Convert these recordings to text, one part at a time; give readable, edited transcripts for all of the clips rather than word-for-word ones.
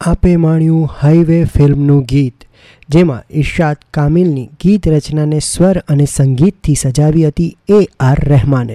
આપે માણ્યું હાઈવે ફિલ્મનું ગીત, જેમાં ઇરશાદ કામિલની ગીત રચનાને સ્વર અને સંગીતથી સજાવી હતી A.R. રહેમાને.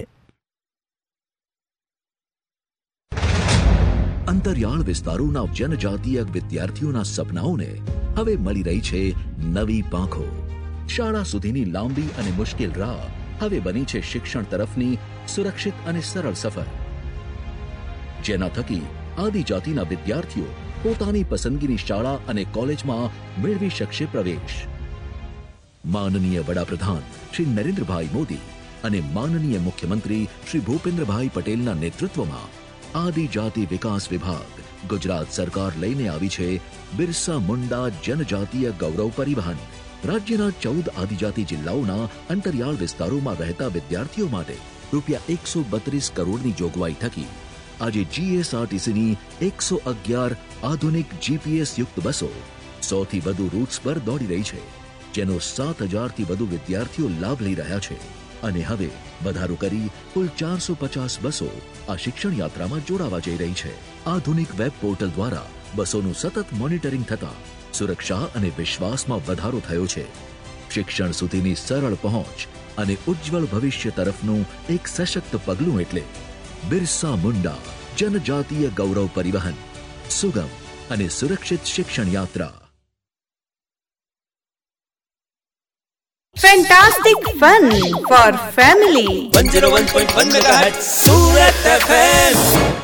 અંતરિયાળ વિસ્તારોના જનજાતીય વિદ્યાર્થીઓના સપનાઓને હવે મળી રહી છે નવી પાંખો. શાળા સુધીની લાંબી અને મુશ્કેલ રાહ હવે બની છે શિક્ષણ તરફની સુરક્ષિત અને સરળ સફર, જેના થકી આદિજાતિના વિદ્યાર્થીઓ પોતાની પસંદગીની શાળા અને કોલેજમાં મેળવી શકશે પ્રવેશ. માનનીય વડાપ્રધાન શ્રી નરેન્દ્રભાઈ મોદી અને માનનીય મુખ્યમંત્રી શ્રી ભૂપેન્દ્રભાઈ પટેલના નેતૃત્વમાં આદિજાતિ વિકાસ વિભાગ ગુજરાત સરકાર લઈને આવી છે બિરસા મુંડા જનજાતીય ગૌરવ પરિવહન. રાજ્યના 14 આદિજાતિ જિલ્લાઓના અંતરિયાળ વિસ્તારોમાં રહેતા વિદ્યાર્થીઓ માટે ₹132 કરોડની જોગવાઈ થકી આજે GSRTCની 111 આધુનિક GPS યુક્ત બસો 100થી વધુ રૂટ્સ પર દોડી રહી છે, જેનો 7,000થી વધુ વિદ્યાર્થીઓ લાભ લઈ રહ્યા છે. અને હવે વધારો કરી કુલ 450 બસો આ શિક્ષણ યાત્રામાં જોડાવા જઈ રહી છે. આધુનિક વેબ પોર્ટલ દ્વારા બસોનું સતત મોનિટરિંગ થતા સુરક્ષા અને વિશ્વાસમાં વધારો થયો છે. શિક્ષણ સુધીની સરળ પહોંચ અને ઉજ્જવળ ભવિષ્ય તરફનું એક સશક્ત પગલું એટલે બિરસા મુંડા જનજાતીય ગૌરવ પરિવહન, સુગમ અને સુરક્ષિત શિક્ષણ યાત્રા. Fantastic fun for family. 101.1 MHz Surat FM.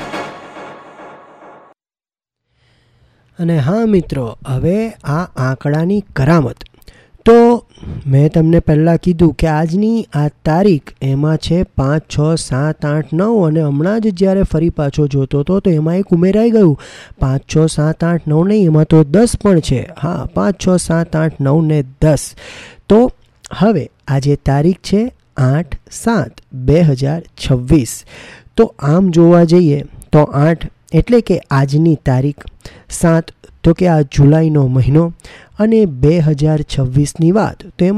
અને હા મિત્રો, હવે આ આંકડાની કરામત તો મેં તમને પહેલાં કીધું કે આજની આ તારીખ એમાં છે 5, 6, 7, 8, 9 અને હમણાં જ જ્યારે ફરી પાછો જોતો હતો તો એમાં એક ઉમેરાઈ ગયું 5, 6, 7, 8, 9 નહીં, એમાં તો 10 પણ છે. હા, 5, 6, 7, 8, 9 ને 10. તો હવે આજે તારીખ છે 8/7/2026. તો આમ જોવા જઈએ તો 8 એટલે કે આજની તારીખ, 7 તો કે આ જુલાઈનો મહિનો અને 2026ની વાત તો એમ